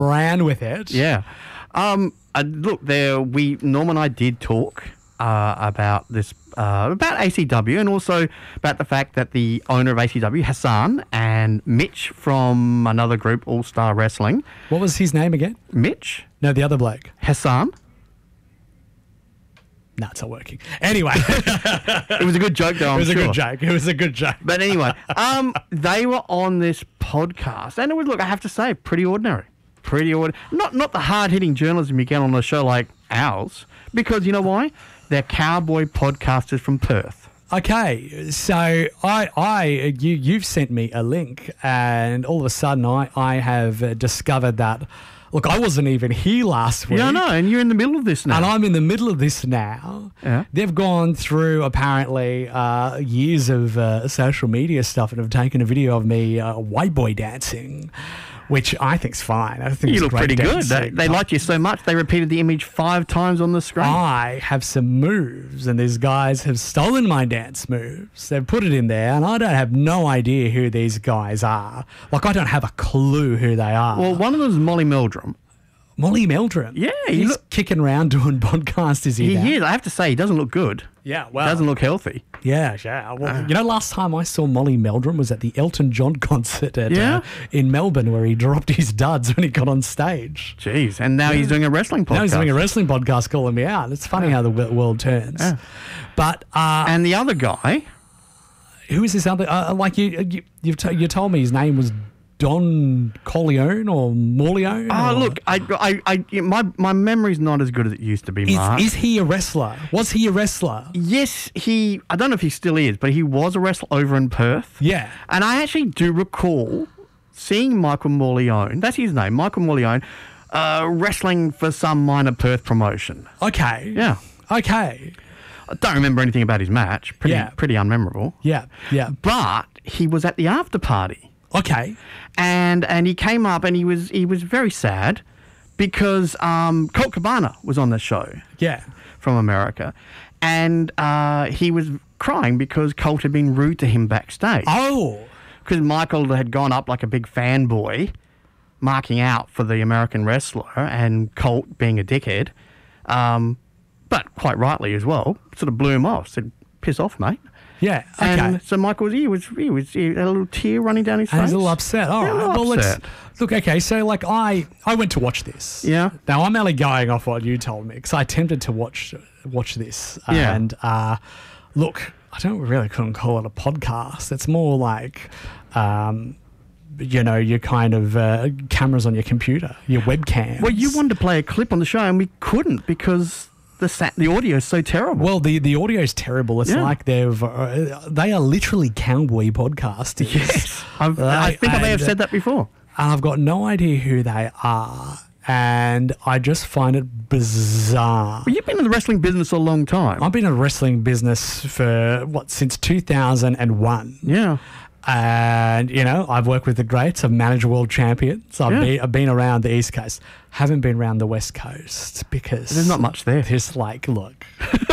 ran with it. Yeah. Look, Norm and I did talk about this, about ACW, and also about the fact that the owner of ACW, Hassan, and Mitch from another group, All Star Wrestling. What was his name again? Mitch? No, the other bloke. Hassan. No, it's not working. Anyway. It was a good joke, though, I'm sure. It was a good joke. But anyway, they were on this podcast, and it was, look, I have to say, pretty ordinary. Not the hard-hitting journalism you get on a show like ours, because you know why? They're cowboy podcasters from Perth. Okay, so you've sent me a link, and all of a sudden I have discovered that. Look, I wasn't even here last week. Yeah, I know, and you're in the middle of this now. And I'm in the middle of this now. Yeah. They've gone through, apparently, years of social media stuff and have taken a video of me white boy dancing, which I think's fine. I think you it's look pretty good. dancing. They liked you so much, they repeated the image 5 times on the screen. I have some moves, and these guys have stolen my dance moves. They've put it in there, and I don't have no idea who these guys are. Like, I don't have a clue who they are. Well, one of them is Molly Meldrum. Molly Meldrum? Yeah. He's kicking around doing podcasts, is he? He is. I have to say, he doesn't look good. Yeah, well. Doesn't look healthy. Yeah. Well, last time I saw Molly Meldrum was at the Elton John concert in Melbourne, where he dropped his duds when he got on stage. Jeez, and now he's doing a wrestling podcast. Now he's doing a wrestling podcast calling me out. It's funny how the world turns. Yeah. But and the other guy, who is this other? You told me his name was Don Corleone or Morleone? Oh, look, my memory's not as good as it used to be, Mark. Is he a wrestler? Was he a wrestler? Yes, I don't know if he still is, but he was a wrestler over in Perth. Yeah. And I actually do recall seeing Michael Morleone, that's his name, Michael Morleone, wrestling for some minor Perth promotion. Okay. Yeah. Okay. I don't remember anything about his match. Pretty unmemorable. Yeah. But he was at the after party. Okay. And he came up and he was very sad because Colt Cabana was on the show. Yeah. From America. And he was crying because Colt had been rude to him backstage. Oh. Because Michael had gone up like a big fanboy, marking out for the American wrestler, and Colt being a dickhead, but quite rightly as well, sort of blew him off, said, piss off, mate. Yeah, okay. And so Michael he had a little tear running down his face. And he's a little upset. All right. Well, upset. Look, okay, so like I went to watch this. Yeah. Now I'm only going off what you told me because I attempted to watch this. Yeah. And look, couldn't call it a podcast. It's more like your kind of cameras on your computer, your webcams. Well, you wanted to play a clip on the show and we couldn't because the audio is so terrible. Well, the audio is terrible. It's like they are literally cowboy podcasters. Yes. I think I may have said that before. And I've got no idea who they are. And I just find it bizarre. Well, you've been in the wrestling business a long time. I've been in the wrestling business for, since 2001. Yeah. And, I've worked with the greats. I've managed world champions. I've been around the East Coast. Haven't been around the West Coast because... There's not much there. There's look...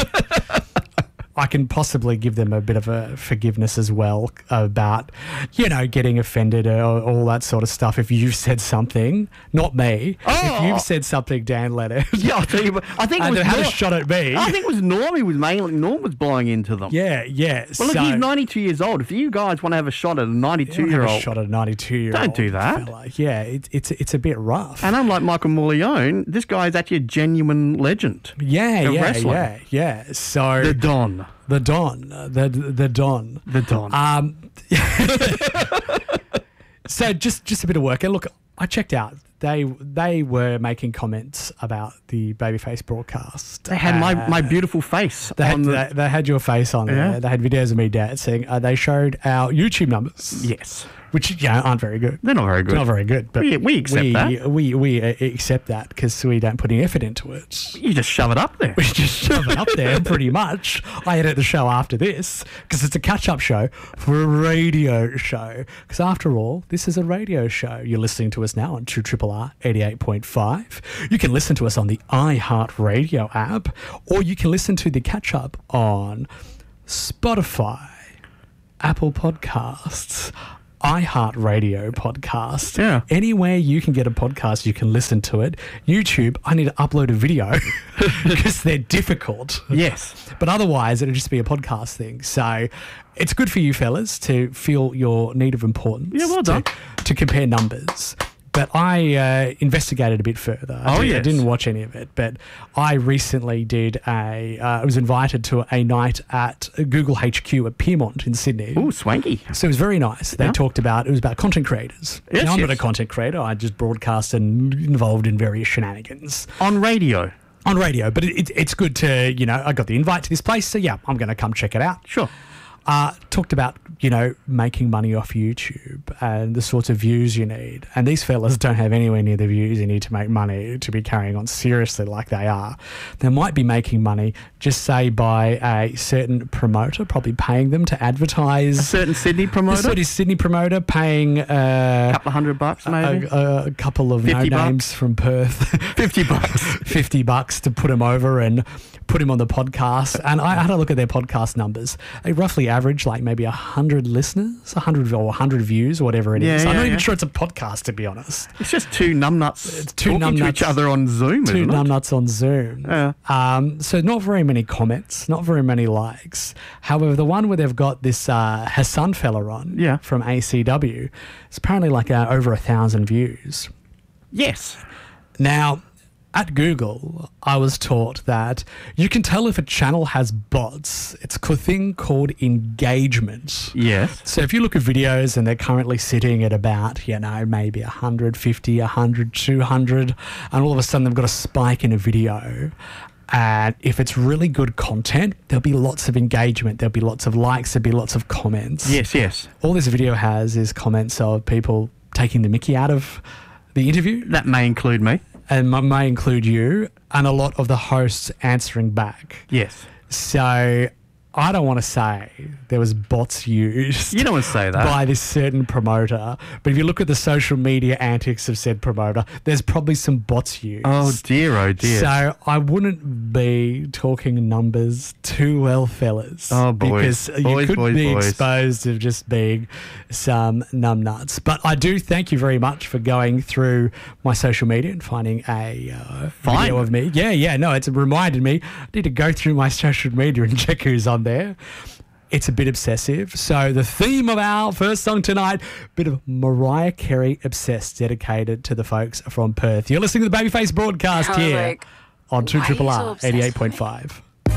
I can possibly give them a bit of a forgiveness as well about, getting offended or all that sort of stuff. If you've said something, not me. Oh. If you've said something, Dan Leonard. Yeah, I'll tell you. I think it was had a shot at me. I think it was Norm. Norm was blowing into them. Yeah. Well, look, he's 92 years old. If you guys want to have a shot at a 92-year-old, have a shot at a 92-year-old. Don't do that. Fella. Yeah, it's a bit rough. And unlike Michael Morleone, this guy is actually a genuine legend. Yeah. So the Don. The Don. So just a bit of work. And look, I checked out. They were making comments about the Babyface broadcast. They had my beautiful face. They had your face on there. Yeah. They had videos of me dancing. They showed our YouTube numbers. Yes. Which aren't very good. They're not very good. Not very good. But we accept that. We accept that because we don't put any effort into it. You just shove it up there. We just shove it up there pretty much. I edit the show after this because it's a catch-up show for a radio show. Because after all, this is a radio show. You're listening to us now on 2RRR 88.5. You can listen to us on the iHeartRadio app, or you can listen to the catch-up on Spotify, Apple Podcasts, iHeartRadio podcast. Yeah. Anywhere you can get a podcast, you can listen to it. YouTube, I need to upload a video because they're difficult. Yes. But otherwise, it'll just be a podcast thing. So it's good for you fellas to feel your need of importance. Yeah, well done. To compare numbers. But I investigated a bit further. I didn't watch any of it, but I recently did I was invited to a night at Google HQ at Piermont in Sydney. Ooh, swanky. So it was very nice. They talked about, it was about content creators. Yes, now, I'm not a yes. content creator. I just broadcast and involved in various shenanigans. On radio. On radio, but it's good to, I got the invite to this place, so yeah, I'm going to come check it out. Sure. Talked about, making money off YouTube and the sorts of views you need. And these fellas don't have anywhere near the views you need to make money to be carrying on seriously like they are. They might be making money, just say, by a certain promoter, probably paying them to advertise. A certain Sydney promoter? A certain Sydney promoter paying a couple of $100 maybe? A couple of no-names from Perth. $50. $50 to put him over and put him on the podcast. And I had a look at their podcast numbers. They roughly average like maybe 100 listeners, 100 or 100 views, or whatever it is. I'm not even sure it's a podcast, to be honest. It's just two numbnuts talking to each other on Zoom, Two isn't it? numbnuts on Zoom. Yeah. So not very many comments, not very many likes. However, the one where they've got this Hassan fella on from ACW, it's apparently like over 1,000 views. Yes. Now, at Google, I was taught that you can tell if a channel has bots. It's a thing called engagement. Yes. So if you look at videos and they're currently sitting at about, maybe 150, 100, 200, and all of a sudden they've got a spike in a video. And if it's really good content, there'll be lots of engagement. There'll be lots of likes. There'll be lots of comments. Yes, yes. All this video has is comments of people taking the mickey out of the interview. That may include me. And may include you, and a lot of the hosts answering back. Yes. So I don't want to say there was bots used. You don't want to say that. By this certain promoter. But if you look at the social media antics of said promoter, there's probably some bots used. Oh dear, oh dear. So I wouldn't be talking numbers too well, fellas. Oh, boys. Because you could be exposed of just being some numbnuts. But I do thank you very much for going through my social media and finding a video of me. Yeah, no, it's reminded me. I need to go through my social media and check who's on there. It's a bit obsessive. So the theme of our first song tonight, bit of Mariah Carey obsessed, dedicated to the folks from Perth. You're listening to the Babyface broadcast here on 2RRR 88.5.